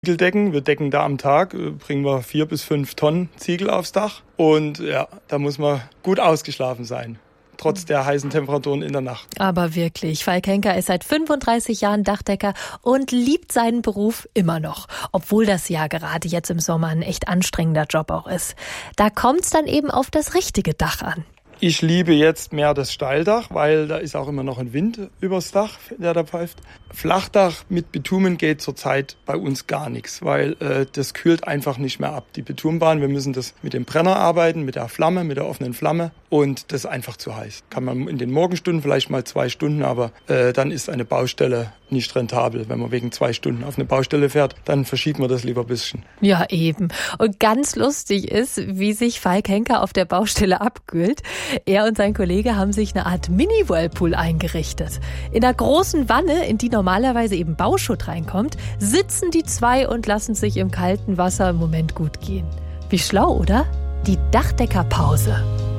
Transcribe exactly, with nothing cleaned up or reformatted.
Ziegeldecken. Wir decken da am Tag, bringen wir vier bis fünf Tonnen Ziegel aufs Dach. Und ja, da muss man gut ausgeschlafen sein, trotz der heißen Temperaturen in der Nacht. Aber wirklich, Falk Henker ist seit fünfunddreißig Jahren Dachdecker und liebt seinen Beruf immer noch. Obwohl das ja gerade jetzt im Sommer ein echt anstrengender Job auch ist. Da kommt es dann eben auf das richtige Dach an. Ich liebe jetzt mehr das Steildach, weil da ist auch immer noch ein Wind übers Dach, der da pfeift. Flachdach mit Bitumen geht zurzeit bei uns gar nichts, weil äh, das kühlt einfach nicht mehr ab. Die Bitumenbahn, wir müssen das mit dem Brenner arbeiten, mit der Flamme, mit der offenen Flamme und das ist einfach zu heiß. Kann man in den Morgenstunden vielleicht mal zwei Stunden, aber äh, dann ist eine Baustelle nicht rentabel. Wenn man wegen zwei Stunden auf eine Baustelle fährt, dann verschiebt man das lieber ein bisschen. Ja, eben. Und ganz lustig ist, wie sich Falk Henker auf der Baustelle abkühlt. Er und sein Kollege haben sich eine Art Mini-Whirlpool eingerichtet. In der großen Wanne, in die normalerweise eben Bauschutt reinkommt, sitzen die zwei und lassen sich im kalten Wasser im Moment gut gehen. Wie schlau, oder? Die Dachdeckerpause.